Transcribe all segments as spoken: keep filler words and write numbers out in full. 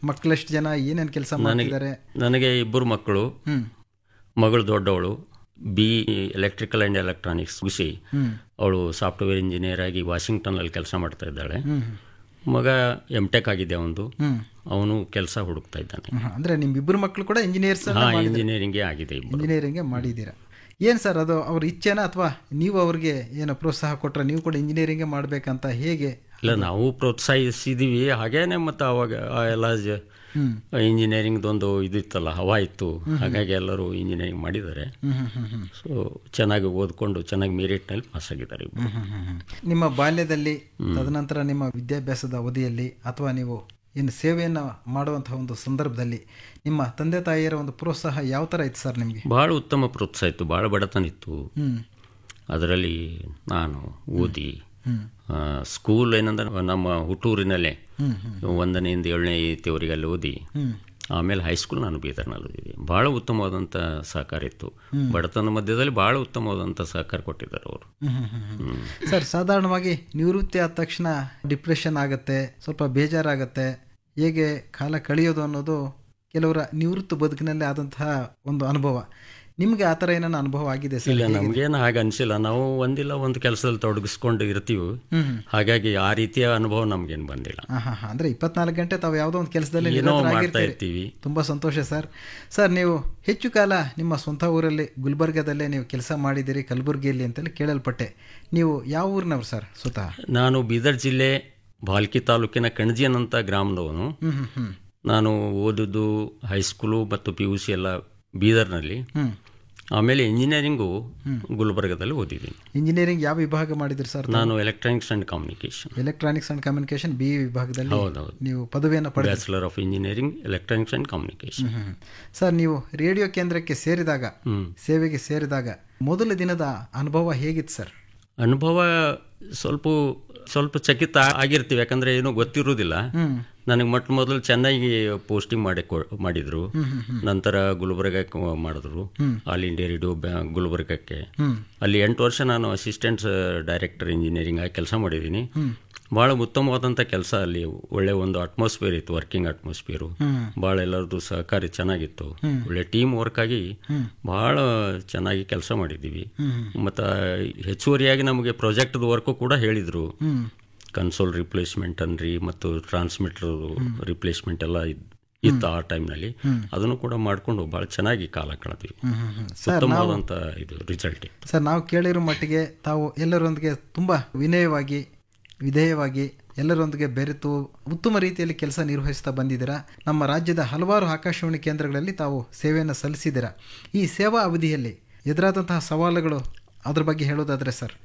ಮಕ್ಕಳೆಷ್ಟು ಜನ, ಏನೇನು ಕೆಲಸ ನನಗೆ ಮಾಡ್ತಿದ್ದಾರೆ? ನನಗೆ ಇಬ್ಬರು ಮಕ್ಕಳು. ಹ್ಮ್ ಮಗಳು ದೊಡ್ಡವಳು ಬಿ ಎಲೆಕ್ಟ್ರಿಕಲ್ ಆ್ಯಂಡ್ ಎಲೆಕ್ಟ್ರಾನಿಕ್ಸ್ ಮುಗಿಸಿ ಹ್ಮ್ ಅವಳು ಸಾಫ್ಟ್ವೇರ್ ಇಂಜಿನಿಯರ್ ಆಗಿ ವಾಷಿಂಗ್ಟನ್ನಲ್ಲಿ ಕೆಲಸ ಮಾಡ್ತಾ ಇದ್ದಾಳೆ. ಹ್ಮ್ ಮಗ ಎಮ್ ಟೆಕ್ ಆಗಿದೆ ಅವನು. ಹ್ಮ್ ಅವನು ಕೆಲಸ ಹುಡುಕ್ತಾ ಇದ್ದಾನೆ. ಹ್ಮ್. ಅಂದ್ರೆ ನಿಮ್ಮಿಬ್ಬರು ಮಕ್ಕಳು ಕೂಡ ಇಂಜಿನಿಯರ್ಸ್ ಹಾಂ, ಇಂಜಿನಿಯರಿಂಗೇ ಆಗಿದೆ ಇಬ್ಬರು. ಇಂಜಿನಿಯರಿಂಗ್ ಮಾಡಿದ್ದೀರಾ. ಏನು ಸರ್ ಅದು ಅವ್ರ ಇಚ್ಛೆನಾ ಅಥವಾ ನೀವು ಅವ್ರಿಗೆ ಏನೋ ಪ್ರೋತ್ಸಾಹ ಕೊಟ್ಟರೆ ನೀವು ಕೂಡ ಇಂಜಿನಿಯರಿಂಗೇ ಮಾಡಬೇಕಂತ ಹೇಗೆ? ಇಲ್ಲ, ನಾವು ಪ್ರೋತ್ಸಾಹಿಸಿದ್ದೀವಿ. ಹಾಗೇನೆ ಮತ್ತು ಅವಾಗ ಆ ಎಲ್ಲ ಜ ಹ್ಮ್ ಇಂಜಿನಿಯರಿಂಗ್ದೊಂದು ಇದಿತ್ತಲ್ಲ, ಹವಾ ಇತ್ತು. ಹಾಗಾಗಿ ಎಲ್ಲರೂ ಇಂಜಿನಿಯರಿಂಗ್ ಮಾಡಿದ್ದಾರೆ. ಹ್ಮ್ ಹ್ಮ್ ಹ್ಮ್ ಹ್ಮ್ ಸೊ ಚೆನ್ನಾಗಿ ಓದ್ಕೊಂಡು ಚೆನ್ನಾಗಿ ಮೆರಿಟ್ನಲ್ಲಿ ಪಾಸ್ ಆಗಿದ್ದಾರೆ ಇಬ್ಬರು. ಹ್ಮ್ ಹ್ಮ್ ಹ್ಮ್. ನಿಮ್ಮ ಬಾಲ್ಯದಲ್ಲಿ, ತದನಂತರ ನಿಮ್ಮ ವಿದ್ಯಾಭ್ಯಾಸದ ಅವಧಿಯಲ್ಲಿ ಅಥವಾ ನೀವು ಏನು ಸೇವೆಯನ್ನು ಮಾಡುವಂತಹ ಒಂದು ಸಂದರ್ಭದಲ್ಲಿ ನಿಮ್ಮ ತಂದೆ ತಾಯಿಯರ ಒಂದು ಪ್ರೋತ್ಸಾಹ ಯಾವ ಥರ ಇತ್ತು ಸರ್ ನಿಮಗೆ? ಭಾಳ ಉತ್ತಮ ಪ್ರೋತ್ಸಾಹ ಇತ್ತು. ಭಾಳ ಬಡತನ ಇತ್ತು. ಹ್ಮ್ ಅದರಲ್ಲಿ ನಾನು ಓದಿ ಹ್ಮ್ ಆ, ಸ್ಕೂಲ್ ಏನಂದ್ರೆ ನಮ್ಮ ಹುಟ್ಟೂರಿನಲ್ಲೇ ಹ್ಮ್ ಹ್ಮ್ ಒಂದನೆಯಿಂದ ಏಳನೇ ತೇವರಿಗಲ್ಲಿ ಓದಿ ಹ್ಮ್ ಆಮೇಲೆ ಹೈಸ್ಕೂಲ್ ನಾನು ಬೀದರ್ನಲ್ಲಿ ಓದಿದ್ದೆ. ಭಾಳ ಉತ್ತಮವಾದಂಥ ಸಹಕಾರ ಇತ್ತು. ಬಡತನ ಮಧ್ಯದಲ್ಲಿ ಭಾಳ ಉತ್ತಮವಾದಂಥ ಸಹಕಾರ ಕೊಟ್ಟಿದ್ದಾರೆ ಅವರು. ಹ್ಮ್ ಹ್ಮ್ ಹ್ಮ್. ಸರ್, ಸಾಧಾರಣವಾಗಿ ನಿವೃತ್ತಿ ಆದ ತಕ್ಷಣ ಡಿಪ್ರೆಷನ್ ಆಗುತ್ತೆ, ಸ್ವಲ್ಪ ಬೇಜಾರಾಗುತ್ತೆ. ಹೇಗೆ ಕಾಲ ಕಳೆಯೋದು ಅನ್ನೋದು ಕೆಲವರ ನಿವೃತ್ತ ಬದುಕಿನಲ್ಲಿ ಆದಂತಹ ಒಂದು ಅನುಭವ. ನಿಮಗೆ ಆ ಥರ ಏನಾನ ಅನುಭವ ಆಗಿದೆ ಸರ್? ಇಲ್ಲ, ನಮಗೇನು ಹಾಗೆ ಅನಿಸಿಲ್ಲ. ನಾವು ಒಂದಿಲ್ಲ ಒಂದು ಕೆಲಸದಲ್ಲಿ ತೊಡಗಿಸ್ಕೊಂಡು ಇರ್ತೀವಿ. ಹಾಗಾಗಿ ಆ ರೀತಿಯ ಅನುಭವ ನಮಗೇನು ಬಂದಿಲ್ಲ. ಹಾಂ ಹಾಂ ಹಾಂ. ಅಂದರೆ ಇಪ್ಪತ್ನಾಲ್ಕು ಗಂಟೆ ತಾವು ಯಾವುದೋ ಒಂದು ಕೆಲಸದಲ್ಲಿ ಏನೋ ಮಾಡ್ತಾ ನಿರತರಾಗಿರ್ತೀರಿ. ಇರ್ತೀವಿ. ತುಂಬ ಸಂತೋಷ ಸರ್. ಸರ್, ನೀವು ಹೆಚ್ಚು ಕಾಲ ನಿಮ್ಮ ಸ್ವಂತ ಊರಲ್ಲಿ ಗುಲ್ಬರ್ಗದಲ್ಲೇ ನೀವು ಕೆಲಸ ಮಾಡಿದ್ದೀರಿ, ಕಲಬುರಗಿಯಲ್ಲಿ ಅಂತೇಳಿ ಕೇಳಲ್ಪಟ್ಟೆ. ನೀವು ಯಾವ ಊರಿನವ್ರು ಸರ್ ಸ್ವತಃ? ನಾನು ಬೀದರ್ ಜಿಲ್ಲೆ ಭಾಲ್ಕಿ ತಾಲೂಕಿನ ಕಣಜಿಯನ್ ಅಂತ ಗ್ರಾಮದವನು. ಹ್ಮ್ ಹ್ಮ್ ಹ್ಮ್ ನಾನು ಓದಿದ್ದು ಹೈಸ್ಕೂಲು ಮತ್ತು ಪಿ ಯು ಸಿ ಎಲ್ಲ ಬೀದರ್ನಲ್ಲಿ. ಹ್ಮ್ ಆಮೇಲೆ ಇಂಜಿನಿಯರಿಂಗು ಗುಲ್ಬರ್ಗದಲ್ಲಿ ಓದಿದ್ದೀನಿ. ಇಂಜಿನಿಯರಿಂಗ್ ಯಾವ ವಿಭಾಗ ಮಾಡಿದ್ರಿ ಸರ್? ನಾನು electronics and communication. Electronics and communication B ವಿಭಾಗದಲ್ಲಿ ಹೌದೌದು. ನೀವು ಪದವಿಯನ್ನು ಪಡೆದ. Bachelor of engineering electronics and communication. Sir, ನೀವು ರೇಡಿಯೋ ಕೇಂದ್ರಕ್ಕೆ ಸೇರಿದಾಗ, ಸೇವೆಗೆ ಸೇರಿದಾಗ ಮೊದಲ ದಿನದ ಅನುಭವ ಹೇಗಿತ್ತು ಸರ್? ಅನುಭವ ಸ್ವಲ್ಪ ಸ್ವಲ್ಪ ಚಕಿತ ಆಗಿರ್ತೀವಿ. ಯಾಕಂದರೆ ಏನೂ ಗೊತ್ತಿರೋದಿಲ್ಲ. ನನಗೆ ಮೊಟ್ಟ ಮೊದಲು ಚೆನ್ನಾಗಿ ಪೋಸ್ಟಿಂಗ್ ಮಾಡಿ ಮಾಡಿದರು. ನಂತರ ಗುಲ್ಬರ್ಗಕ್ಕೆ ಮಾಡಿದ್ರು, ಆಲ್ ಇಂಡಿಯಾ ರೇಡಿಯೋ ಗುಲ್ಬರ್ಗಕ್ಕೆ. ಅಲ್ಲಿ ಎಂಟು ವರ್ಷ ನಾನು ಅಸಿಸ್ಟೆಂಟ್ ಡೈರೆಕ್ಟರ್ ಇಂಜಿನಿಯರಿಂಗ್ ಆಗಿ ಕೆಲಸ ಮಾಡಿದ್ದೀನಿ. ಭಾಳ ಉತ್ತಮವಾದಂಥ ಕೆಲಸ. ಅಲ್ಲಿ ಒಳ್ಳೆ ಒಂದು ಅಟ್ಮಾಸ್ಫಿಯರ್ ಇತ್ತು, ವರ್ಕಿಂಗ್ ಅಟ್ಮಾಸ್ಫಿಯರು. ಭಾಳ ಎಲ್ಲರದ್ದು ಸಹಕಾರಿ ಚೆನ್ನಾಗಿತ್ತು. ಒಳ್ಳೆ ಟೀಮ್ ವರ್ಕ್ ಆಗಿ ಭಾಳ ಚೆನ್ನಾಗಿ ಕೆಲಸ ಮಾಡಿದ್ದೀವಿ. ಮತ್ತು ಹೆಚ್ಚುವರಿಯಾಗಿ ನಮಗೆ ಪ್ರಾಜೆಕ್ಟ್ದು ವರ್ಕು ಕೂಡ ಹೇಳಿದರು. ಕನ್ಸೋಲ್ ರಿಪ್ಲೇಸ್ಮೆಂಟ್ ಅನ್ರಿ ಮತ್ತು ಟ್ರಾನ್ಸ್ಮಿಟರ್ ರಿಪ್ಲೇಸ್ಮೆಂಟ್ ಎಲ್ಲ ಇತ್ತು ಆ ಟೈಮ್ನಲ್ಲಿ. ಅದನ್ನು ಕೂಡ ಮಾಡಿಕೊಂಡು ಭಾಳ ಚೆನ್ನಾಗಿ ಕಾಲ ಕಳೆದ್ವಿ. ಉತ್ತಮವಾದಂಥ ಇದು ರಿಸಲ್ಟ್. ಸರ್, ನಾವು ಕೇಳಿರೋ ಮಟ್ಟಿಗೆ ತಾವು ಎಲ್ಲರೊಂದಿಗೆ ತುಂಬ ವಿನಯವಾಗಿ, ವಿಧೇಯವಾಗಿ ಎಲ್ಲರೊಂದಿಗೆ ಬೆರೆತು ಉತ್ತಮ ರೀತಿಯಲ್ಲಿ ಕೆಲಸ ನಿರ್ವಹಿಸ್ತಾ ಬಂದಿದ್ದೀರಾ. ನಮ್ಮ ರಾಜ್ಯದ ಹಲವಾರು ಆಕಾಶವಾಣಿ ಕೇಂದ್ರಗಳಲ್ಲಿ ತಾವು ಸೇವೆಯನ್ನು ಸಲ್ಲಿಸಿದ್ದೀರಾ. ಈ ಸೇವಾ ಅವಧಿಯಲ್ಲಿ ಎದುರಾದಂತಹ ಸವಾಲುಗಳು, ಅದ್ರ ಬಗ್ಗೆ ಹೇಳೋದಾದರೆ ಸರ್?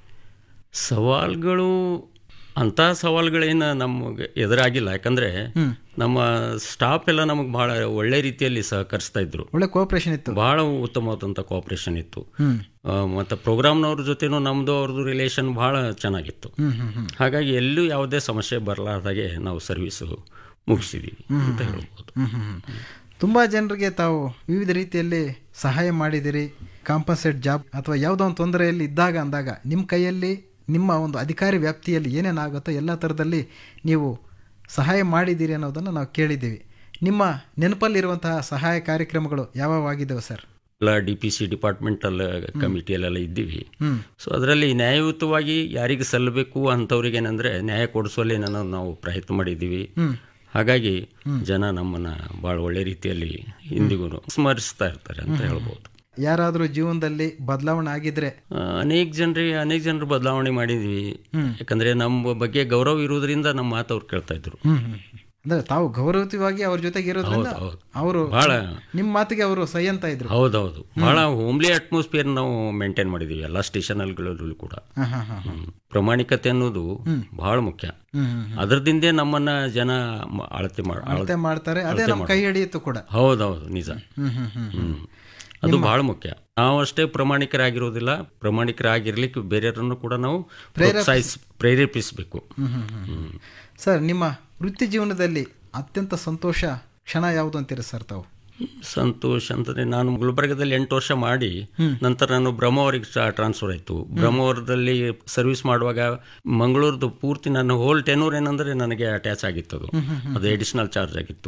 ಸವಾಲುಗಳು ಅಂಥ ಸವಾಲುಗಳೇನು ನಮಗೆ ಎದುರಾಗಿಲ್ಲ. ಯಾಕಂದರೆ ನಮ್ಮ ಸ್ಟಾಫ್ ಎಲ್ಲ ನಮಗೆ ಭಾಳ ಒಳ್ಳೆ ರೀತಿಯಲ್ಲಿ ಸಹಕರಿಸ್ತಾ ಇದ್ರು. ಒಳ್ಳೆ ಕೋಆಪರೇಷನ್ ಇತ್ತು. ಭಾಳ ಉತ್ತಮವಾದಂಥ ಕೋಆಪರೇಷನ್ ಇತ್ತು. ಮತ್ತು ಪ್ರೋಗ್ರಾಮ್ನವ್ರ ಜೊತೆನೂ ನಮ್ಮದು ಅವ್ರದ್ದು ರಿಲೇಷನ್ ಭಾಳ ಚೆನ್ನಾಗಿತ್ತು. ಹಾಗಾಗಿ ಎಲ್ಲೂ ಯಾವುದೇ ಸಮಸ್ಯೆ ಬರಲಾರ್ದಾಗೆ ನಾವು ಸರ್ವಿಸು ಮುಗಿಸಿದ್ದೀವಿ ಅಂತ ಹೇಳ್ಬೋದು. ತುಂಬ ಜನರಿಗೆ ತಾವು ವಿವಿಧ ರೀತಿಯಲ್ಲಿ ಸಹಾಯ ಮಾಡಿದಿರಿ. ಕಾಂಪನ್ಸೇಟ್ ಜಾಬ್ ಅಥವಾ ಯಾವುದೋ ಒಂದು ತೊಂದರೆಯಲ್ಲಿ ಇದ್ದಾಗ ಅಂದಾಗ ನಿಮ್ಮ ಕೈಯಲ್ಲಿ, ನಿಮ್ಮ ಒಂದು ಅಧಿಕಾರಿ ವ್ಯಾಪ್ತಿಯಲ್ಲಿ ಏನೇನಾಗುತ್ತೋ ಎಲ್ಲ ಥರದಲ್ಲಿ ನೀವು ಸಹಾಯ ಮಾಡಿದ್ದೀರಿ ಅನ್ನೋದನ್ನು ನಾವು ಕೇಳಿದ್ದೀವಿ. ನಿಮ್ಮ ನೆನಪಲ್ಲಿರುವಂತಹ ಸಹಾಯ ಕಾರ್ಯಕ್ರಮಗಳು ಯಾವಾಗಿದ್ದಾವೆ ಸರ್? ಎಲ್ಲ ಡಿ ಪಿ ಸಿ ಡಿಪಾರ್ಟ್ಮೆಂಟಲ್ ಕಮಿಟಿಯಲ್ಲೆಲ್ಲ ಇದ್ದೀವಿ. ಸೊ ಅದರಲ್ಲಿ ನ್ಯಾಯಯುತವಾಗಿ ಯಾರಿಗೆ ಸಲ್ಲಬೇಕು ಅಂಥವ್ರಿಗೆ ಏನಂದರೆ ನ್ಯಾಯ ಕೊಡಿಸುವಲ್ಲಿ ನಾನು ನಾವು ಪ್ರಯತ್ನ ಮಾಡಿದ್ದೀವಿ. ಹಾಗಾಗಿ ಜನ ನಮ್ಮನ್ನು ಭಾಳ ಒಳ್ಳೆ ರೀತಿಯಲ್ಲಿ ಇಂದಿಗೂ ಸ್ಮರಿಸ್ತಾ ಇರ್ತಾರೆ ಅಂತ ಹೇಳ್ಬೋದು. ಯಾರಾದರೂ ಜೀವನದಲ್ಲಿ ಬದಲಾವಣೆ ಆಗಿದ್ರೆ? ಅನೇಕ ಜನರಿಗೆ ಅನೇಕ ಜನರು ಬದಲಾವಣೆ ಮಾಡಿದ್ವಿ. ಯಾಕಂದರೆ ನಮ್ಮ ಬಗ್ಗೆ ಗೌರವ ಇರೋದ್ರಿಂದ ನಮ್ಮ ಮಾತು ಅವ್ರು ಕೇಳ್ತಾ ಇದ್ರು. ಅಂದ್ರೆ ತಾವು ಗೌರವಯುತವಾಗಿ ಅವ್ರ ಜೊತೆಗೆ ಇರೋದ್ರಿಂದ ಅವರು ಭಾಳ ನಿಮ್ಮ ಮಾತಿಗೆ ಅವರು ಸೈ ಅಂತ ಇದ್ರು. ಹೌದೌದು. ಭಾಳ ಹೋಮ್ಲಿ ಅಟ್ಮಾಸ್ಫಿಯರ್ ನಾವು ಮೇಂಟೈನ್ ಮಾಡಿದ್ದೀವಿ ಎಲ್ಲ ಸ್ಟೇಷನ್ಗಳಲ್ಲೂ ಕೂಡ. ಪ್ರಾಮಾಣಿಕತೆ ಅನ್ನೋದು ಬಹಳ ಮುಖ್ಯ. ಅದರದಿಂದೇ ನಮ್ಮನ್ನ ಜನ ಅಳತೆ ಅಳತೆ ಮಾಡ್ತಾರೆ. ಅದೇ ನಮ್ಮ ಕೈ ಹಿಡಿಯಿತು ಕೂಡ. ಹೌದೌದು, ನಿಜ. ಹ್ಮ್ ಅದು ಬಹಳ ಮುಖ್ಯ. ನಾವು ಅಷ್ಟೇ ಪ್ರಾಮಾಣಿಕರಾಗಿರೋದಿಲ್ಲ, ಪ್ರಾಮಾಣಿಕರಾಗಿರ್ಲಿಕ್ಕೆ ಬೇರೆಯವರನ್ನು ಕೂಡ ನಾವು ಪ್ರೋತ್ಸಾಹಿಸ್ ಪ್ರೇರೇಪಿಸಬೇಕು. ಸರ್, ನಿಮ್ಮ ವೃತ್ತಿ ಜೀವನದಲ್ಲಿ ಅತ್ಯಂತ ಸಂತೋಷ ಕ್ಷಣ ಯಾವುದು ಅಂತೀರ ಸರ್ ತಾವು? ಸಂತೋಷ ಅಂತಂದರೆ, ನಾನು ಗುಲ್ಬರ್ಗದಲ್ಲಿ ಎಂಟು ವರ್ಷ ಮಾಡಿ ನಂತರ ನಾನು ಬ್ರಹ್ಮಾವರಿಗೆ ಟ್ರಾನ್ಸ್ಫರ್ ಆಯಿತು. ಬ್ರಹ್ಮಾವರದಲ್ಲಿ ಸರ್ವಿಸ್ ಮಾಡುವಾಗ ಮಂಗಳೂರದು ಪೂರ್ತಿ ನನ್ನ ಹೋಲ್ ಟೆನೂರ್ ಏನಂದರೆ ನನಗೆ ಅಟ್ಯಾಚ್ ಆಗಿತ್ತು. ಅದು ಅದು ಎಡಿಷನಲ್ ಚಾರ್ಜ್ ಆಗಿತ್ತು.